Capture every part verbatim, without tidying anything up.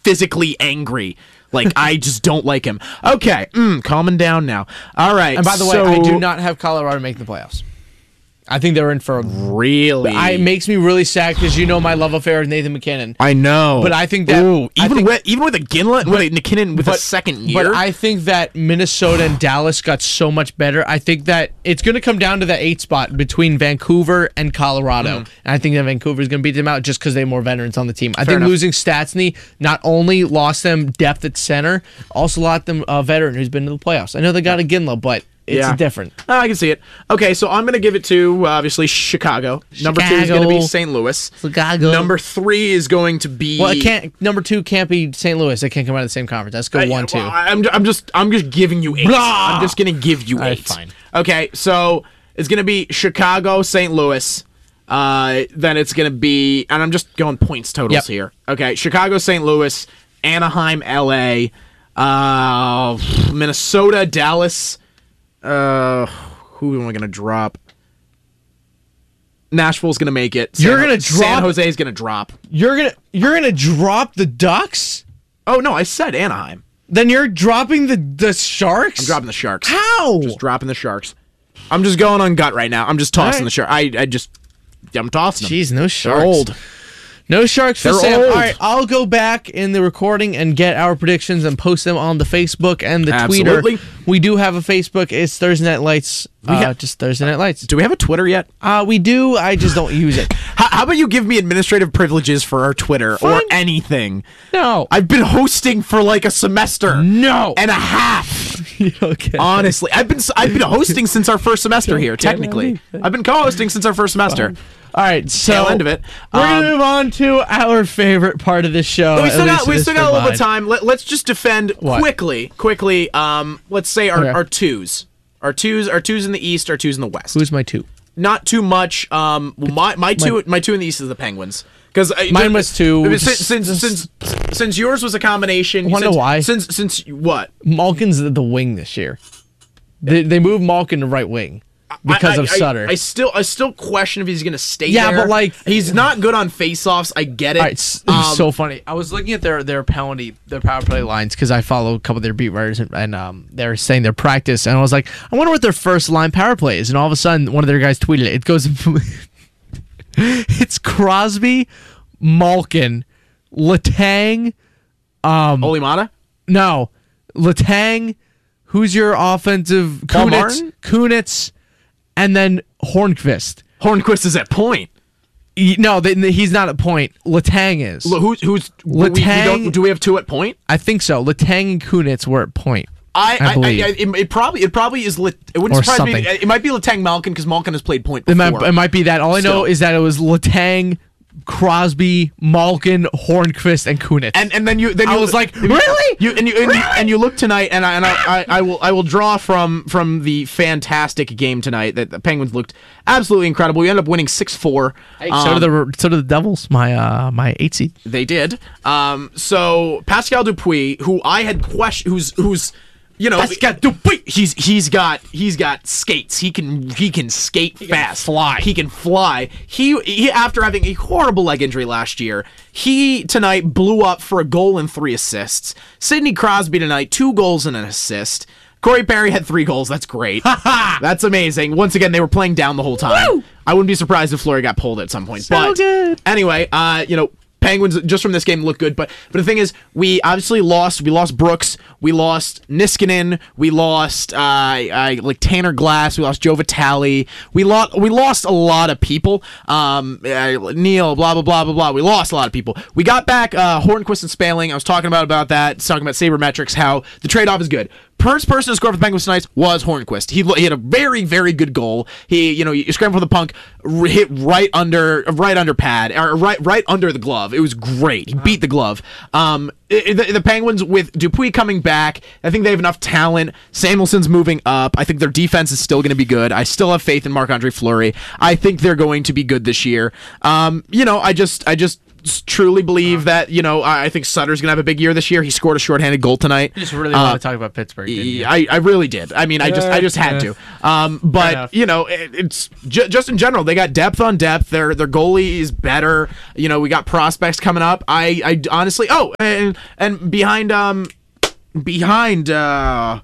physically angry. Like, I just don't like him. Okay, mm, calming down now. All right. And by the so, way, I do not have Colorado making the playoffs. I think they're in for a... Really? I, it makes me really sad because you know my love affair with Nathan McKinnon. I know. But I think that... Ooh, I even, think, with, even with a Ginla, with a McKinnon with but, a second year? But I think that Minnesota and Dallas got so much better. I think that it's going to come down to that eight spot between Vancouver and Colorado. Mm. And I think that Vancouver is going to beat them out just because they have more veterans on the team. I Fair think enough. Losing Stastny not only lost them depth at center, also lost them a veteran who's been to the playoffs. I know they got a Ginla, but... It's yeah. different. Oh, I can see it. Okay, so I'm going to give it to, uh, obviously, Chicago. Chicago. Number two is going to be Saint Louis. Chicago. Number three is going to be... Well, it can't. Number two can't be Saint Louis. They can't come out of the same conference. Let's go I, one, two. Well, I'm, I'm, just, I'm just giving you eight. Blah! I'm just going to give you eight. Right, fine. Okay, so it's going to be Chicago, Saint Louis. Uh, then it's going to be... And I'm just going points totals yep. here. Okay, Chicago, Saint Louis, Anaheim, L A, uh, Minnesota, Dallas... Uh, who am I gonna drop? Nashville's gonna make it. San You're gonna drop. San Jose's gonna drop. You're gonna you're gonna drop the Ducks? Oh no, I said Anaheim. Then you're dropping the the Sharks? I'm dropping the Sharks. How? Just dropping the Sharks. I'm just going on gut right now. I'm just tossing right. the Sharks. I I just I'm tossing them. Jeez, no Sharks. They're old. No Sharks for They're Sam. old. All right, I'll go back in the recording and get our predictions and post them on the Facebook and the Absolutely. Twitter. We do have a Facebook. It's Thursday Night Lights. Uh, have, just Thursday Night Lights. Do we have a Twitter yet? Uh, we do. I just don't use it. how, how about you give me administrative privileges for our Twitter Fine. or anything? No. I've been hosting for like a semester. No. And a half. Okay. Honestly, I've been I've been hosting since our first semester here. Technically, I've been co-hosting since our first semester. Fine. All right, so tail end of it. We're um, gonna move on to our favorite part of this show. We still got we still got a little bit of time. Let, let's just defend what? quickly, quickly. Um, let's say our, okay. our twos, our twos, our twos in the East, our twos in the West. Who's my two? Not too much. Um, well, my my two my, my two in the East is the Penguins. Because mine was two. Since since, since since yours was a combination. Wonder since, why? Since since what? Malkin's the wing this year. They they moved Malkin to right wing. Because I, I, of Sutter. I, I still I still question if he's going to stay yeah, there. but like... He's not good on face-offs. I get it. All right, it's, it was um, so funny. I was looking at their, their penalty, their power play lines, because I follow a couple of their beat writers, and, and um, they're saying their practice, and I was like, I wonder what their first line power play is. And all of a sudden, one of their guys tweeted it. It goes... it's Crosby, Malkin, Letang... Um, Olimata? No. Letang... Who's your offensive... Kunitz, Kunitz, and then Hornqvist. Hornqvist is at point. He, no, they, he's not at point. Letang is. L- who's who's Letang? We, we don't, do we have two at point? I think so. Letang and Kunitz were at point. I, I, I believe. I, it, it probably it probably is. Lit, it wouldn't Or surprise something. me. It might be Letang Malkin because Malkin has played point It before. might, it might be that. All I know Still. is that it was Letang, Crosby, Malkin, Hornqvist, and Kunitz. And and then you then I you was like, you, really? You and you and, Really? you and you look tonight, and I and I, I, I will I will draw from from the fantastic game tonight that the Penguins looked absolutely incredible. We ended up winning six four. Hey, so did the so did the Devils. My uh my eight seed. They did. Um. So Pascal Dupuis, who I had question, who's who's. You know, Pascal Dupuis. he's he's got he's got skates. He can he can skate he fast. Can fly. He can fly. He he after having a horrible leg injury last year, he tonight blew up for a goal and three assists. Sidney Crosby tonight, two goals and an assist. Corey Perry had three goals. That's great. That's amazing. Once again, they were playing down the whole time. Woo! I wouldn't be surprised if Fleury got pulled at some point. So but good. Anyway, uh, you know. Penguins just from this game look good, but but the thing is, we obviously lost. We lost Brooks. We lost Niskanen. We lost uh, uh, like Tanner Glass. We lost Joe Vitale. We lost. We lost a lot of people. Um, uh, Neil. Blah blah blah blah blah. We lost a lot of people. We got back uh, Hornqvist and Spaling. I was talking about about that. Talking about sabermetrics. How the trade off is good. First person to score for the Penguins tonight was Hornqvist. He, he had a very, very good goal. He, you know, he scrambled for the puck, hit right under, right under pad, or right, right under the glove. It was great. He beat the glove. Um, it, the, the Penguins with Dupuis coming back, I think they have enough talent. Samuelson's moving up. I think their defense is still going to be good. I still have faith in Marc-Andre Fleury. I think they're going to be good this year. Um, you know, I just, I just. s- truly believe that, you know, I I think Sutter's going to have a big year this year. He scored a shorthanded goal tonight. You just really Uh, want to talk about Pittsburgh. didn't you? I, I really did. I mean, I just I just had Yeah. to. Um, Fair but enough. you know, it, it's ju- just in general, they got depth on depth. Their their goalie is better. You know, we got prospects coming up. I I honestly, oh, and and behind um behind uh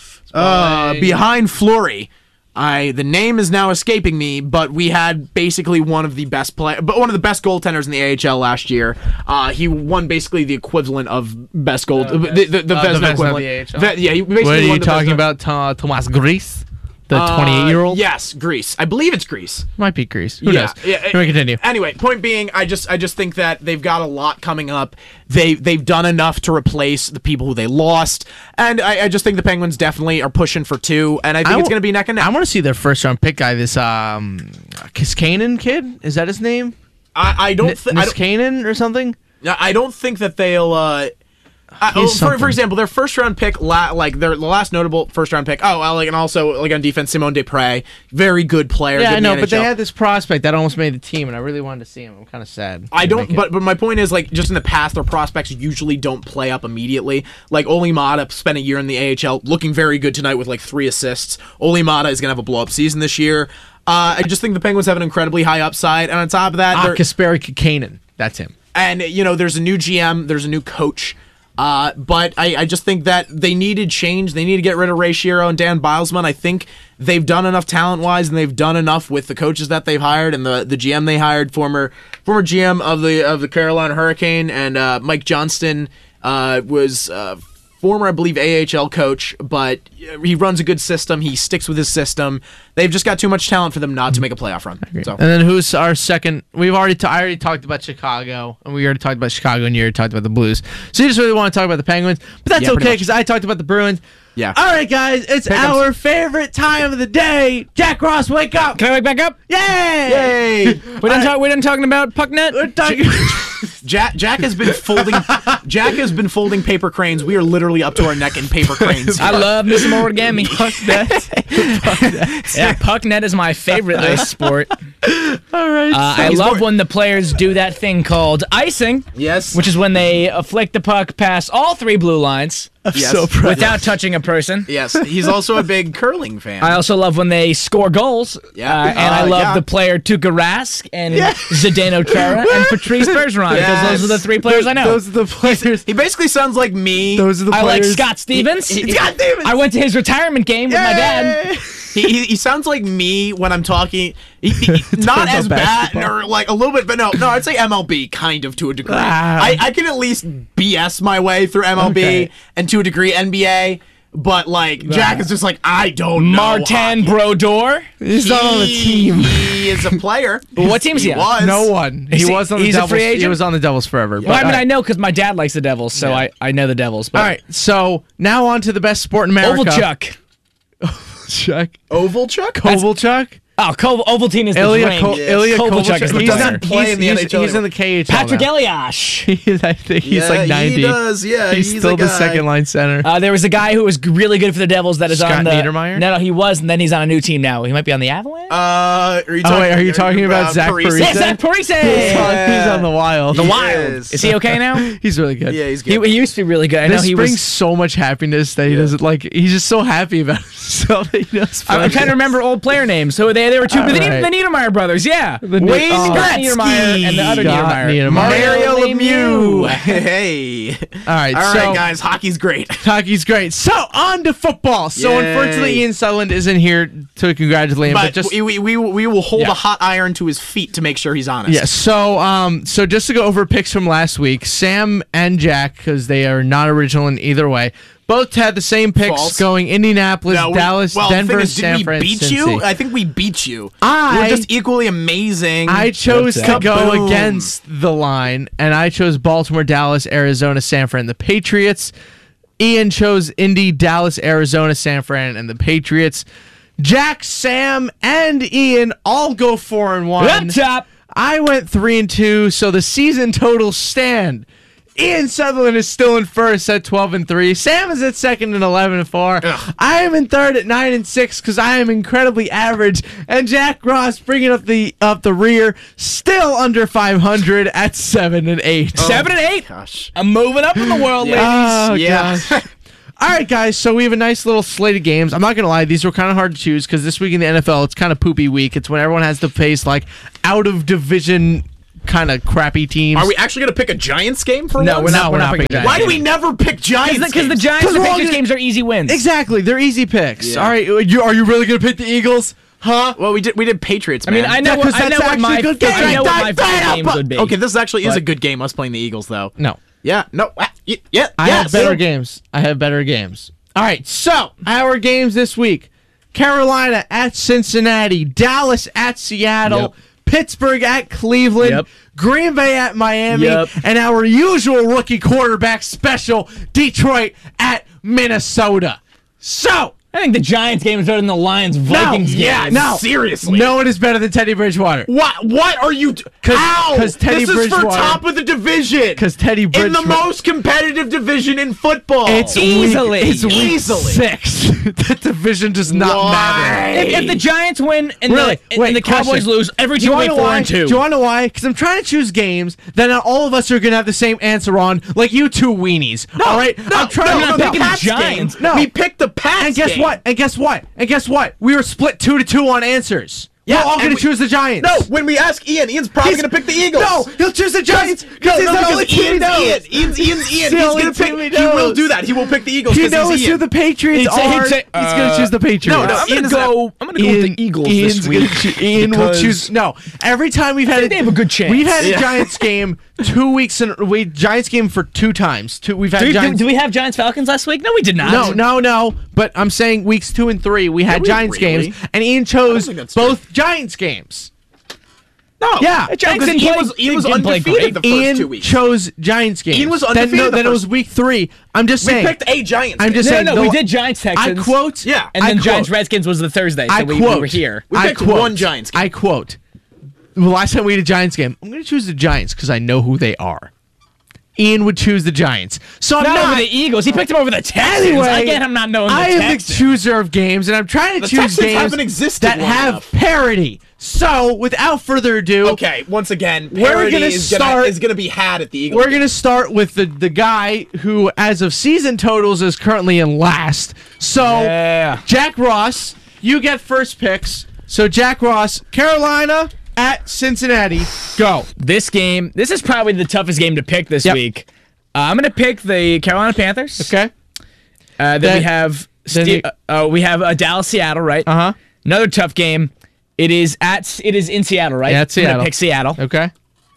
uh Spy. behind Fleury. I the name is now escaping me, but we had basically one of the best play, but one of the best goaltenders in the A H L last year. Uh, he won basically the equivalent of best goal, Uh, the, the, the uh, Vezina the Vezina of equivalent. the A H L. Ve- yeah, he basically What are won you the talking Vezina. about? Tho- Thomas Grease, the Uh, twenty-eight-year-old. Yes, Greece. I believe it's Greece. Might be Grease. Who yeah, knows? yeah. Can we continue? Anyway, point being, I just I just think that they've got a lot coming up. They they've done enough to replace the people who they lost, and I, I just think the Penguins definitely are pushing for two, and I think I it's w- going to be neck and neck. I want to see their first round pick guy. This um, Kiskanen kid. Is that his name? I, I don't th- I don't Niskanen or something. I don't think that they'll. Uh, uh, oh, He's for, something. for example, their first round pick, la- like their the last notable first round pick. Oh, well, like and also like on defense, Simone Desprez, very good player. Yeah, good I in the know, but they N H L. had this prospect that almost made the team, and I really wanted to see him. I'm kind of sad. I They don't, make it. but but my point is like just in the past, their prospects usually don't play up immediately. Like Oli Mata spent a year in the A H L, looking very good tonight with like three assists. Oli Mata is gonna have a blow up season this year. Uh, I just think the Penguins have an incredibly high upside, and on top of that, ah, they're- Kasperi Kapanen. That's him. and you know there's a new G M, there's a new coach. Uh, but I, I just think that they needed change. They need to get rid of Ray Shiro and Dan Bilesman. I think they've done enough talent-wise, and they've done enough with the coaches that they've hired and the, the G M they hired, former former G M of the of the Carolina Hurricane, and uh, Mike Johnston uh, was uh, former, I believe, A H L coach, but he runs a good system. He sticks with his system. They've just got too much talent for them not to make a playoff run. So. And then who's our second? We've already ta- I already talked about Chicago, and we already talked about Chicago, and you already talked about the Blues. So you just really want to talk about the Penguins, but that's Yeah, pretty okay much. because I talked about the Bruins. Yeah. All right, guys, it's Pick 'ems. our favorite time of the day. Jack Ross, wake up! Can I wake back up? Yay! Yay! We didn't talk. We didn't talking about Pucknet. We're talking. Jack Jack has been folding Jack has been folding paper cranes. We are literally up to our neck in paper cranes. I love me some origami. Yeah, Pucknet is my favorite ice sport. Uh, All right. I He's love more- when the players do that thing called icing, Yes. which is when they uh, flick the puck past all three blue lines yes. so proud. without touching a person. Yes, he's also a big curling fan. I also love when they score goals. Yeah. uh, and I Uh, love yeah. the player Tuukka Rask and Zdeno Chara and Patrice Bergeron because those are the three players I know. Those are the players. he basically sounds like me. Those are the I like players. Scott Stevens. He- he- Scott Stevens! I went to his retirement game with my dad. He, he, he sounds like me when I'm talking. He, he- not about as bad basketball. or like a little bit, but no, no. I'd say M L B kind of to a degree. Ah. I, I can at least B S my way through M L B Okay. and to a degree N B A. But like Jack is just like I don't know. Martin hockey. Brodeur. He's not on the He- team. He is a player. What team's he on? was. No one. He Is he- was on the he's a Devils. free He agent? was on the Devils forever. Well, I mean, but- I know because my dad likes the Devils, so I, I know the Devils. But All right. So now on to the best sport in America. Ovalchuk. Chuck. Oval Chuck. Kovalchuk. Oh, Kov- Ovaltine is the Ilya, ring. Ko- Yes. Ilya Kovalchuk Kovalchuk. is the He's player. not Play he's, in the he's, N H L he's in the K H L Patrick now. Eliash. He is, I think he's Yeah, like he ninety. does, yeah, he's, he's still a the guy. second line center. Uh, there was a guy who was g- really good for the Devils that is Scott on the. Niedermayer? No, no, he was, and then he's on a new team now. He might be on the Avalanche. Uh, are you Oh, wait, are you talking about Zach Parise? yeah, Zach Parise. He's, on, he's on the Wild. The He Wild. is. Is he okay now? He's really good. Yeah, he's He, good. he used to be really good. I know This he brings was. so much happiness that he Yeah. doesn't like. He's just so happy about himself that he knows. I'm trying to remember old player names. So they they were two. All The, right. the Niedermeyer brothers, yeah. The Wayne Ne- oh. Scott Niedermeyer and the other Scott Niedermeyer. Niedermayer. Mario Lemieux. Lemieux. Hey. All right, All so right, guys. Hockey's great. hockey's great. So on to football. So Yay. unfortunately, Ian Sutherland isn't here to congratulate him, but, But just we, we, we, we will hold Yeah. a hot iron to his feet to make sure he's honest. yeah. So um, so just to go over picks from last week, Sam and Jack, because they are not original in either way, both had the same picks False. going Indianapolis, No, we- Dallas, well, Denver, the thing is, did San we Francisco. beat you? I think we beat you. I- We're just equally amazing. I chose What's to that? go Kaboom. against the line, and I chose Baltimore, Dallas, Arizona, San Fran, the Patriots. Ian chose Indy, Dallas, Arizona, San Fran, and the Patriots. Jack, Sam, and Ian all go four and one. Up top. I went three and two, so the season totals stand. Ian Sutherland is still in first at twelve and three. Sam is at second at eleven and four. Ugh. I am in third at nine and six because I am incredibly average. And Jack Ross bringing up the up the rear, still under five hundred at seven and eight. Oh, seven and eight. Gosh, I'm moving up in the world, ladies. Oh, yeah. gosh. All right, guys, so we have a nice little slate of games. I'm not going to lie, these were kind of hard to choose because this week in the N F L, it's kind of poopy week. It's when everyone has to face, like, out-of-division kind of crappy teams. Are we actually going to pick a Giants game for No, once? we're not. No, we're, we're not not picking picking Giants. Why do we never pick Giants? Because the games? Giants and the we're all Patriots gonna- games are easy wins. Exactly, they're easy picks. Yeah. All right, you, are you really going to pick the Eagles? Huh? Well, we did we did Patriots. I mean, man. I know Yeah, what, 'cause I know that's what actually my a good game. I know what my That- that- favorite games but- would be. Okay, this actually is But- a good game. Us playing the Eagles, though. No. Yeah. No. ah, y- Yeah. I yes. have better games. I have better games. All right, so our games this week. Carolina at Cincinnati, Dallas at Seattle, Yep. Pittsburgh at Cleveland, Yep. Green Bay at Miami, Yep. and our usual rookie quarterback special, Detroit at Minnesota. So, I think the Giants game is better than the Lions Vikings game. yeah, no. seriously. no one is better than Teddy Bridgewater. What? What are you? D- 'Cause- How? 'cause Teddy this is for Bridgewater- top of the division. 'Cause Teddy in the Bridgewater- most competitive division in football. It's Easily. week, it's week Easily. six. That division does not Why? matter. If, if the Giants win and, Really? the, and Wait, the Cowboys question. lose, every Do team you will want be to know four why? and two. Do you want to know why? Because I'm trying to choose games that not all of us are going to have the same answer on, like you two weenies. all right? No, I'm trying no, to no, not the picking the Pats Giants. game. No. We picked the Pats. And guess game. what? And guess what? And guess what? We were split two to two on answers. Yeah, We're all and going to we- choose the Giants. No, when we ask Ian, Ian's probably He's- going to pick the Eagles. No, he'll choose the Giants because No, he's no, the because only team he Ian's knows. Ian. Ian's, Ian's Ian. the He's only going to pick. team he He will knows. do that. He will pick the Eagles He because knows he's who Ian. the Patriots He'd say- are. he'd say, he's going to uh, choose the Patriots. no, no, I'm Ian gonna is go. I'm gonna go with the Eagles Ian's this gonna week. choo- Ian will because- choose. No, every time we've had think a, they have a good chance. We've had a Yeah. Giants game two weeks in. We Giants game for two times. Two. We've had Do, do, Giants. do we have Giants Falcons last week? No, we did not. no, no, no. But I'm saying weeks two and three we had we Giants really? games, and Ian chose think that's both Giants games. No. Yeah. The Giants No, 'cause didn't Ian play- was, Ian was didn't play undefeated the great. first Ian two weeks. chose Giants games. Ian was Then, undefeated no, the then it first- was week three. I'm just we saying. picked a Giants. I'm game. just No, saying. no, no. We the- did Giants I Texans. quote. Yeah. And I then quote, Giants Redskins was the Thursday. So I we, quote. we were here. We I picked quote, one Giants game. I quote. The last time we had a Giants game, I'm going to choose the Giants because I know who they are. Ian would choose the Giants. So I'm Not, not. over the Eagles. He picked him over the Texans. Anyway, I get him not knowing the I am the Texans. chooser of games, and I'm trying to The choose Texans games haven't existed that long have enough. parity. So, without further ado, Okay, once again, We're parity gonna is start- gonna is gonna be had at the Eagles. we're going to start with the, the guy who, as of season totals, is currently in last. So, Yeah. Jack Ross, you get first picks. So, Jack Ross, Carolina at Cincinnati. Go. This game, this is probably the toughest game to pick this Yep. week. Uh, I'm going to pick the Carolina Panthers. Okay. Uh, then, Then- we have then Ste- you- uh, uh, we have uh, Dallas Seattle, right? Uh huh. Another tough game. It is at it is in Seattle, right? Yeah, it's I'm gonna Seattle. pick Seattle. Okay.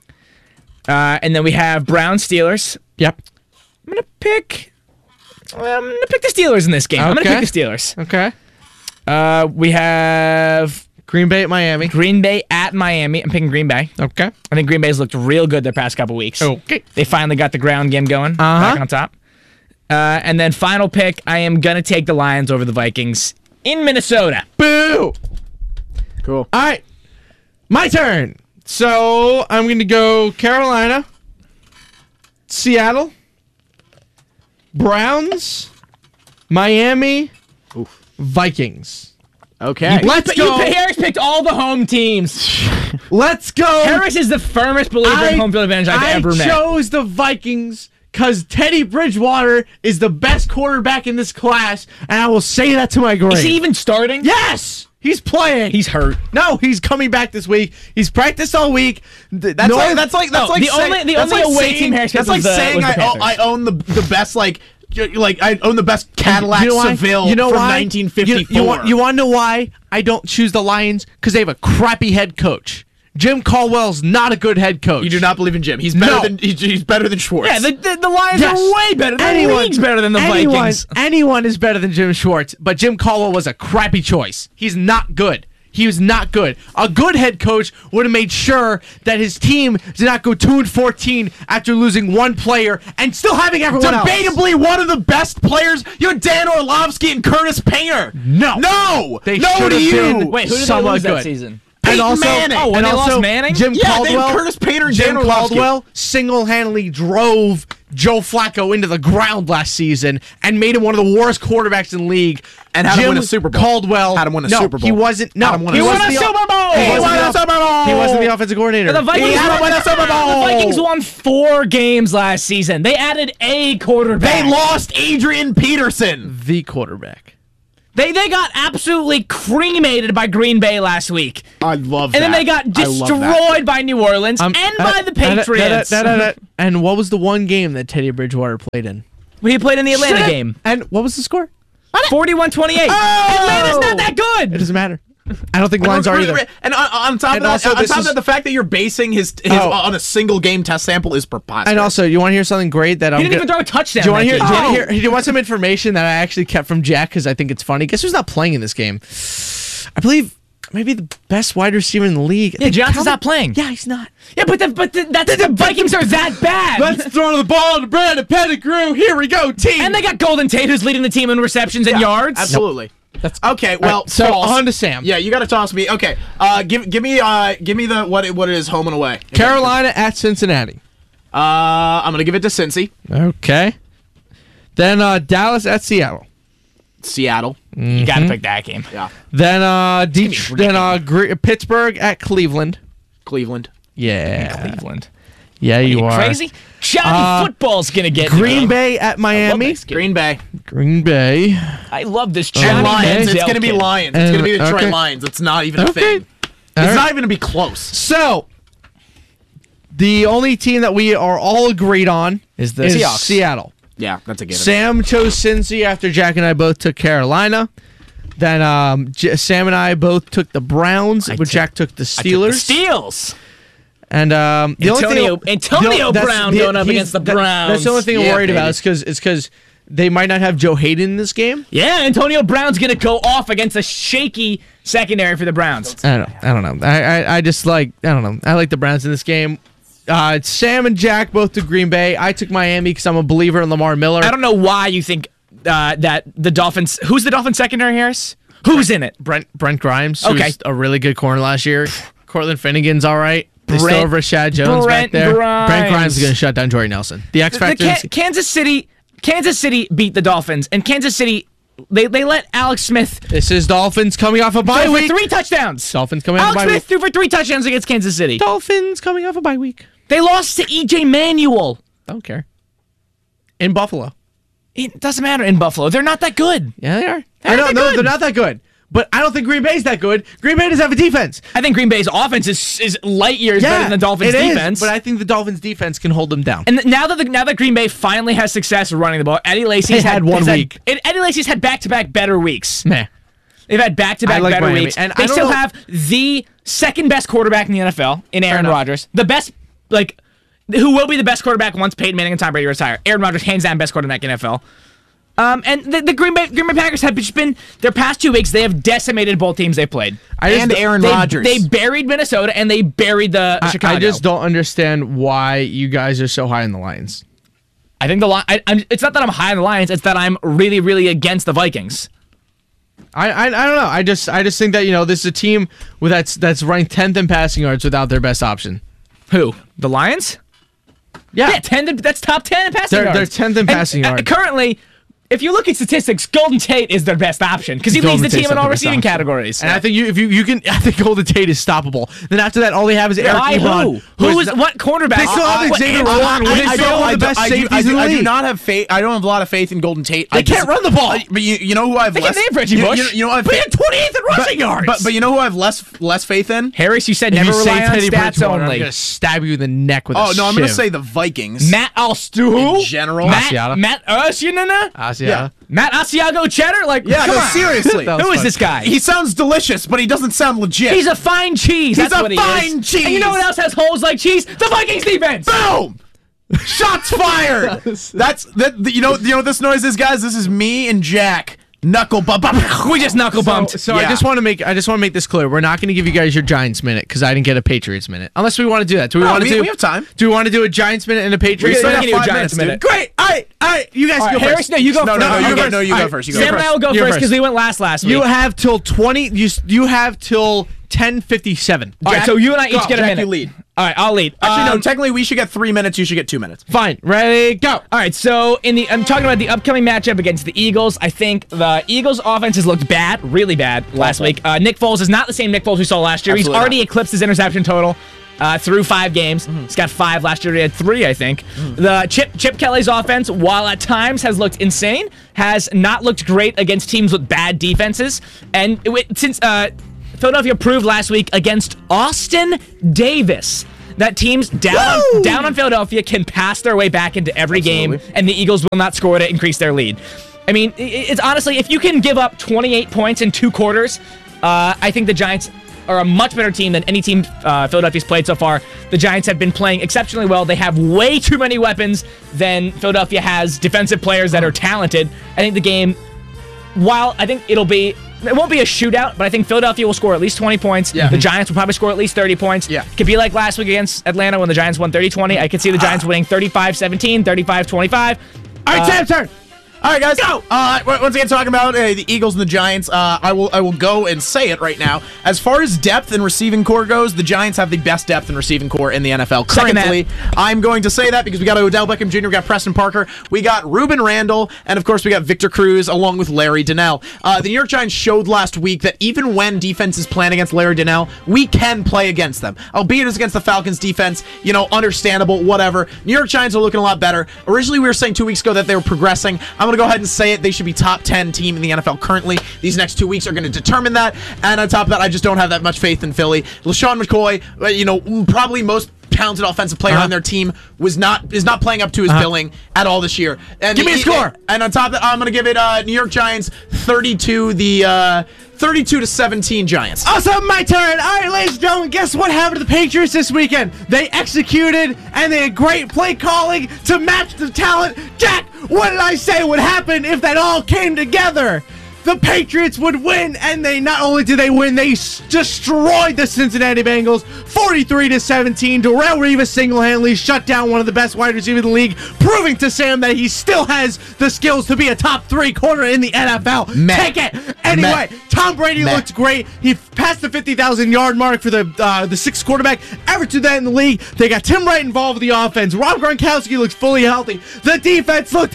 Uh, and then we have Brown Steelers. Yep. I'm gonna pick. well, I'm gonna pick the Steelers in this game. I'm gonna Okay. pick the Steelers. Okay. Uh, we have Green Bay at Miami. Green Bay at Miami. I'm picking Green Bay. Okay. I think Green Bay's looked real good the past couple weeks. Okay. They finally got the ground game going. Uh-huh. Back on top. Uh, and then final pick, I am gonna take the Lions over the Vikings in Minnesota. Boo. Cool. All right. My turn. So I'm going to go Carolina, Seattle, Browns, Miami, Vikings. Okay. Let's But go. You, Harris picked all the home teams. Let's go. Harris is the firmest believer in home field advantage I've I ever met. chose the Vikings because Teddy Bridgewater is the best quarterback in this class, and I will say that to my grave. Is he even starting? Yes! He's playing. He's hurt. No, he's coming back this week. He's practiced all week. Th- That's no- like that's like that's No, like the saying, only- the that's only like away saying, team Harris That's was like the- saying was the I, own, Panthers. I own the the best like j- like I own the best Cadillac You know why? Seville You know from why? nineteen fifty-four. You, you, want, you want to know why I don't choose the Lions? Because they have a crappy head coach. Jim Caldwell's not a good head coach. You do not believe in Jim. He's better No. than he's, he's better than Schwartz. Yeah, the, the, the Lions Yes. are way better. The Anyone- league's better than the anyone, Vikings. Anyone is better than Jim Schwartz, but Jim Caldwell was a crappy choice. He's not good. He was not good. A good head coach would have made sure that his team did not go two and fourteen after losing one player and still having everyone else. Debatably one of the best players. You had Dan Orlovsky and Curtis Painter. No. No. They no should to have you. been- Wait, who did they somewhat lose that good. season? Peyton also, Manning. Oh, when and they also lost Manning? Jim Yeah, they had Caldwell, Curtis Painter and Jim Dan Orlovsky. Caldwell single-handedly drove Joe Flacco into the ground last season and made him one of the worst quarterbacks in the league. And had Jim him win a Super Bowl. Caldwell Had him win a no, Super Bowl. he wasn't. No, Had him win a he Super wasn't Bowl. the- He won a Super Bowl. He He wasn't won the- a Super Bowl. He wasn't the offensive coordinator. The Vikings, He had won, to win a Super Bowl. the Vikings won four games last season. They added a quarterback. They lost Adrian Peterson. the quarterback. They they got absolutely cremated by Green Bay last week. I love And that. then they got I love that. destroyed by New Orleans Um, and uh, by the da- da- da- Patriots. da- da- da- da- And what was the one game that Teddy Bridgewater played in? When he played in the Atlanta Shit. game. And what was the score? forty-one twenty-eight. Atlanta's not that It good. doesn't matter. I don't think the lines are either. And on, on top And of that, also on this top of is- that, the fact that you're basing his, his Oh. on a single game test sample is preposterous. And also, you want to hear something great that I'm He didn't gonna, even throw a touchdown. Do you want to that hear? Do you, game. wanna hear do you want some information that I actually kept from Jack because I think it's funny? Guess who's not playing in this game? I believe maybe the best wide receiver in the league. Yeah, Johnson's not playing. Yeah, he's not. Yeah, but the, but the, that's the Vikings are that bad. Let's throw the ball to Brandon Pettigrew. Here we go, team. And they got Golden Tate, who's leading the team in receptions and yards. Absolutely. That's Okay, well, so false. on to Sam. Yeah, you got to toss me. Okay, uh, give give me uh, give me the what it, what it is home and away. Carolina at Cincinnati. Uh, I'm gonna give it to Cincy, Okay. Then uh, Dallas at Seattle. Seattle. You got to pick that game. Yeah, Then uh, Det- then uh, Gr- Pittsburgh at Cleveland. Cleveland. Yeah. Cleveland. Yeah, you, You are. crazy? Johnny Uh, Football's going to get in the Green game. Bay at Miami. Green Bay. Green Bay. I love this And Johnny Lions. It's Manziel gonna be kid. Lions. It's gonna be the Uh, Detroit okay. Lions. It's not even a Okay. thing. All It's right. not even gonna be close. So, the only team that we are all agreed on Is the is Seahawks. Seattle. Yeah, that's a given. Sam chose Cincy after Jack and I both took Carolina. Then um, J- Sam and I both took the Browns, but took- Jack took the I took Steelers. the Steels. And um, the Antonio- only thing, Antonio that's- Brown the- going up he's- against the that- Browns. That's the only thing I'm Yeah, worried about. baby. Is because it's because they might not have Joe Hayden in this game. Yeah, Antonio Brown's going to go off against a shaky secondary for the Browns. I don't. I don't know. I, I I just like. I don't know. I like the Browns in this game. Uh, Sam and Jack both took Green Bay. I took Miami because I'm a believer in Lamar Miller. I don't know why you think uh, that the Dolphins. Who's the Dolphins secondary, Harris? Who's in it? Brent Brent Grimes, who Okay. was a really good corner last year. Cortland Finnegan's all right. They Brent- still have Rashad Jones Brent back there. Grimes. Brent Grimes is going to shut down Jordy Nelson. The X The, the Factor. Ka- Kansas City. Kansas City beat the Dolphins, and Kansas City they they let Alex Smith This is Dolphins coming off a bye throw for week. three touchdowns. Dolphins coming off a Alex bye Smith week. threw for three touchdowns against Kansas City. Dolphins coming off a bye week. They lost to E J Manuel. Don't care. In Buffalo. It doesn't matter in Buffalo. They're not that good. Yeah, they are. They're I not don't that know. good. They're not that good. But I don't think Green Bay's that good. Green Bay doesn't have a defense. I think Green Bay's offense is is light years better than the Dolphins' it is, defense. but I think the Dolphins' defense can hold them down. And now that the, now that Green Bay finally has success running the ball, Eddie Lacy's They had one has week. Had, Eddie Lacy's had back to back better weeks. Meh. They've had back to I back like better Miami. weeks. And they I don't still know- have the second best quarterback in the N F L in Aaron enough. Rodgers. The best, like, who will be the best quarterback once Peyton Manning and Tom Brady retire? Aaron Rodgers, hands down, best quarterback in N F L. Um, and the, the Green Bay Green Bay Packers have just been their past two weeks. They have decimated both teams they played. I just And don't- Aaron They, Rodgers. they buried Minnesota and they buried the I, Chicago. I just don't understand why you guys are so high in the Lions. I think the Li- I, I'm, it's not that I'm high on the Lions. It's that I'm really, really against the Vikings. I, I I don't know. I just I just think that you know this is a team with that's that's ranked tenth in passing yards without their best option. Who? The Lions? Yeah, Yeah, ten. to- That's top ten in passing They're- yards. they're tenth in And, passing uh, yards. currently, if you look at statistics, Golden Tate is their best option because he Golden leads the Tate's team in not all the best receiving option. categories. And I think you if you you can I think Golden Tate is stoppable. Then after that, all they have is Eric Why Ebron. who? Who is is not- what quarterback? They still have What- Xavier what- Warren, what- which I is don't- still one of the best I do, I, safeties do, in the I do league. not have faith. I don't have a lot of faith in Golden Tate. They I can't run the ball. I- but you, you know who I have They less. can name Reggie you, Bush. You, you know what I have But he faith- had twenty-eighth in rushing but, yards. But but you know who I have less less faith in? Harris, you said If never you say rely on Teddy stats Bridgewater, I'm only. gonna stab you in the neck with a Oh no, I'm going to shiv. say the Vikings. Matt Alstu. In general. Matt Asiata. Matt Asiana. Asiata. Yeah. Matt Asiago Cheddar. Like, Yeah, come no, on. seriously. That was Who is fun. this guy? He sounds delicious, but he doesn't sound legit. He's a fine cheese. He's That's a what he fine is. cheese. And you know what else has holes like cheese? The Vikings defense. Boom! Shots fired. That's that. You know. You know what this noise is, guys. This is me and Jack knuckle bump. We just knuckle bumped. So I Yeah. just want to make I just want to make this clear. We're not going to give you guys your Giants minute because I didn't get a Patriots minute. Unless we want to do that. Do we No, want to we- do? we have time. Do we want to do a Giants minute and a Patriots We're minute? gonna do a five Giants minutes, minute. dude. Great. All right. All right. You guys All go right, Harris, first. no, you go No, first. no, no, you Okay. go. No, you All go right. first. You go Sam first. and I will go You're first because first. we went last last week. You have till twenty. You s- you have till ten fifty-seven. All right, so you and I each Go. get a Jack, minute. you lead. All right, I'll lead. Actually, no. Um, Technically, we should get three minutes. You should get two minutes. Fine. Ready, go. All right, so in the I'm talking about the upcoming matchup against the Eagles. I think the Eagles' offense has looked bad, really bad last week. Uh, Nick Foles is not the same Nick Foles we saw last year. Absolutely He's already not. eclipsed his interception total uh, through five games. Mm-hmm. He's got five last year. He had three, I think. Mm-hmm. The Chip Chip Kelly's offense, while at times has looked insane, has not looked great against teams with bad defenses. And it, since uh, Philadelphia proved last week against Austin Davis that teams down Woo! down on Philadelphia can pass their way back into every Absolutely. game, and the Eagles will not score to increase their lead. I mean, it's honestly, if you can give up twenty-eight points in two quarters, uh, I think the Giants are a much better team than any team uh, Philadelphia's played so far. The Giants have been playing exceptionally well. They have way too many weapons than Philadelphia has defensive players that are talented. I think the game, while I think it'll be, it won't be a shootout, but I think Philadelphia will score at least twenty points. Yeah. The Giants will probably score at least thirty points. Yeah. Could be like last week against Atlanta when the Giants won thirty twenty. I could see the Giants winning thirty-five seventeen, thirty-five twenty-five. All right, Uh, Sam's turn. All right, guys. Go. Uh, once again, talking about uh, the Eagles and the Giants, uh, I will I will go and say it right now. As far as depth and receiving core goes, the Giants have the best depth and receiving core in the N F L Second that. currently. I'm going to say that because we got Odell Beckham Junior, we got Preston Parker, we got Ruben Randall, and of course we got Victor Cruz along with Larry Donnell. Uh, the New York Giants showed last week that even when defenses plan against Larry Donnell, we can play against them. Albeit it's against the Falcons defense, you know, understandable, whatever. New York Giants are looking a lot better. Originally we were saying two weeks ago that they were progressing. I'm going to go ahead and say it. They should be top ten team in the N F L currently. These next two weeks are going to determine that. And on top of that, I just don't have that much faith in Philly. LaShawn McCoy, uh, you know, probably most talented offensive player Uh-huh. on their team, was not is not playing up to his Uh-huh. billing at all this year. And Give me a he- score. And on top of that, I'm going to give it uh, New York Giants thirty-two, the uh, thirty-two to seventeen Giants. Awesome, my turn. All right, ladies and gentlemen, guess what happened to the Patriots this weekend? They executed, and they had great play calling to match the talent. Jack, what did I say would happen if that all came together? The Patriots would win, and they not only did they win, they s- destroyed the Cincinnati Bengals, forty-three to seventeen. Darrelle Revis single-handedly shut down one of the best wide receivers in the league, proving to Sam that he still has the skills to be a top three corner in the N F L. Meh. Take it. Anyway, Meh. Tom Brady Meh. looked great. He f- passed the fifty thousand yard mark for the uh, the sixth quarterback ever to that in the league. They got Tim Wright involved with the offense. Rob Gronkowski looks fully healthy. The defense looked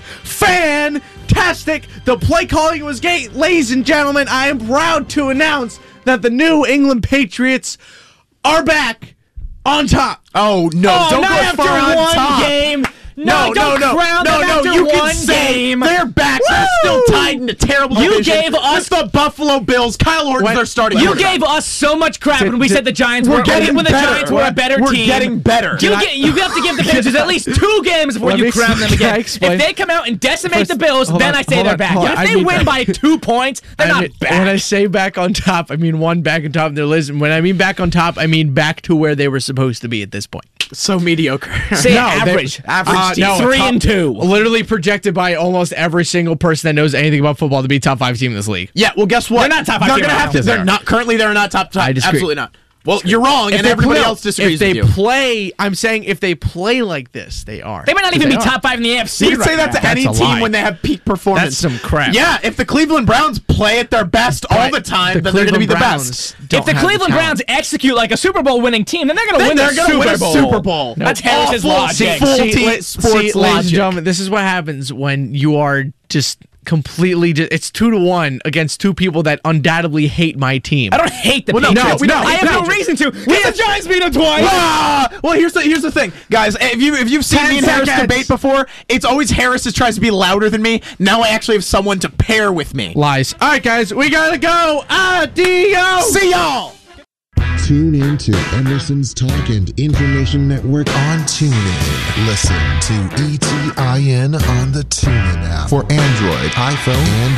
fantastic. The play calling was great. Ladies and gentlemen, I am proud to announce that the New England Patriots are back on top. Oh, no. Oh, don't not go after far on one top. game. No, No, no, don't no, crown no, them no. after You one can say game. they're back. They're still Woo! tied in a terrible You division. gave us- It's the Buffalo Bills. Kyle Orton's When- their starting You quarterback. gave us so much crap Did- when we did- said the Giants We're were getting when the better. Giants were a better We're team. getting better. You Can I- get you have to give the Patriots at least two games before Let you me crown ex- them can I again. explain? If they come out and decimate First- the Bills, hold then on, I say hold they're on, back. hold But on. if I they mean- win by two points, they're I not mean, back. When I say back on top, I mean one back on top of their list. And when I mean back on top, I mean back to where they were supposed to be at this point. So mediocre. Say No, average. they- Average Uh, team. no, Three top- and two. Literally projected by almost every single person that knows anything about football to be top five team in this league. Yeah, well, guess what? They're not top five They're team gonna right have now. to. They're They are. not currently. They're not top. top I disagree. Absolutely not. Well, you're wrong, and they everybody play- else disagrees If they with you. play, I'm saying if they play like this, they are. They might not even They be are. top five in the A F C. You can right say that now. to any That's a team lie. when they have peak performance. That's some crap. Yeah, if the Cleveland Browns play at their best all Right. the time, The then they're going to be Cleveland the Browns best. don't If the have Cleveland talent. Browns execute like a Super Bowl winning team, then they're going to Then win they're the gonna Super win a Bowl. Super Bowl. That's No. Harris's Awful, logic. faulty See, sports see, ladies and logic. gentlemen, this is what happens when you are just completely. Just, it's two to one against two people that undoubtedly hate my team. I don't hate the Well, no, Patriots. no, we don't I hate have the no Patriots. reason to. Because the Giants beat them twice. Ah! Well, here's the here's the thing, guys. If you if you've seen Ten me and Harris seconds. debate before, it's always Harris that tries to be louder than me. Now I actually have someone to pair with me. Lies. All right, guys, we gotta go. Adios. See y'all. Tune in to Emerson's Talk and Information Network on TuneIn. Listen to E T I N on the TuneIn app for Android, iPhone, and